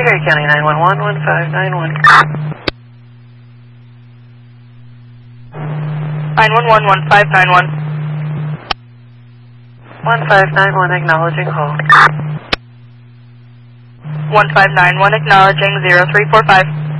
Mayberry County 911, 1591. 911, 1591. 1591, acknowledging call. 1591, acknowledging 0345.